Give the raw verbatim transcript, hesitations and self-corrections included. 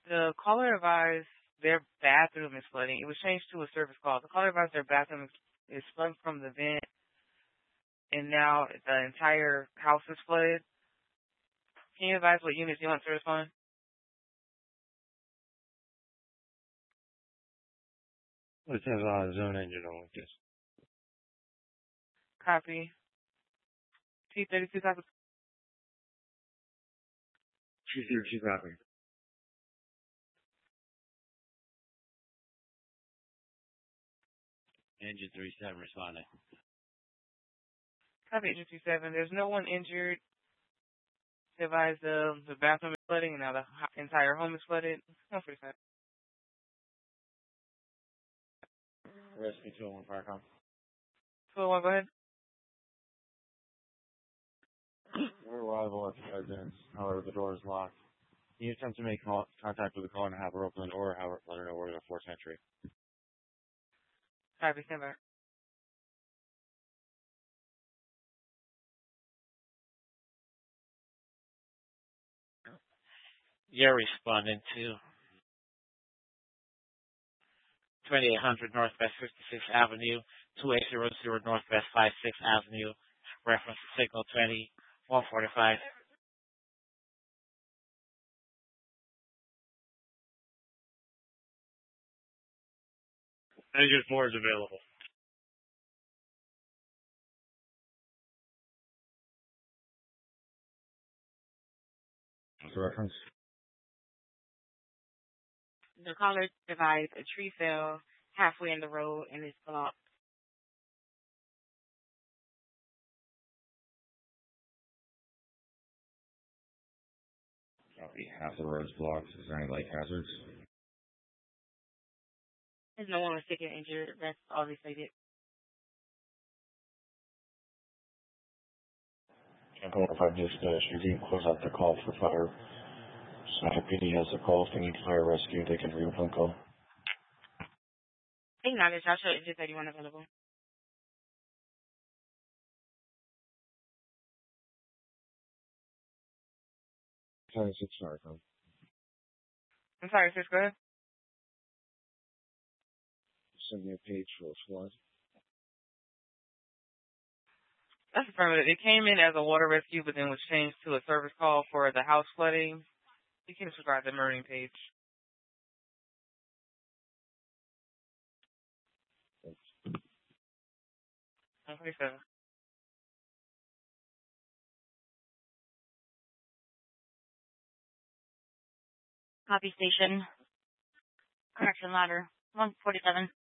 The caller advised their bathroom is flooding. It was changed to a service call. The caller advised their bathroom is, is flooding from the vent, and now the entire house is flooded. Can you advise what units you want to respond? It says uh, zone engine only, yes. Copy. T thirty-two copy. T thirty-two copy. Engine three seven responding. Copy Engine two seven. There's no one injured. Advise the the bathroom is flooding and now the ho- entire home is flooded. No pretty sad. Rescue two oh one Firecom. two oh one, go ahead. We're arrival at the residence. However, the door is locked. You attempt to make call, contact with the caller and have her open or have her, let her know we're in the fourth entry. Copy, stand by. You're responding to twenty-eight hundred Northwest fifty-sixth Avenue, twenty-eight hundred Northwest fifty-sixth Avenue, reference signal twenty, one forty-five. Engine four is available. What's the reference? The caller advised a tree fell halfway in the road and it's blocked. Copy. Half the road's blocked. Is there any light hazards? There's no one was sick and injured. That's all they stated. Can't go if I'm just finished. You can close out the call for fire. Santa P D has the call. If they need fire rescue, they can reopen call. Acknowledge. I'll show Engine thirty-one available. twenty-six, sorry, phone. I'm sorry, sis, go ahead. Send me a page for a flood. That's affirmative. It came in as a water rescue, but then was changed to a service call for the house flooding. You can subscribe to the Marine page. twenty-seven. Copy station. Correction ladder. one forty-seven.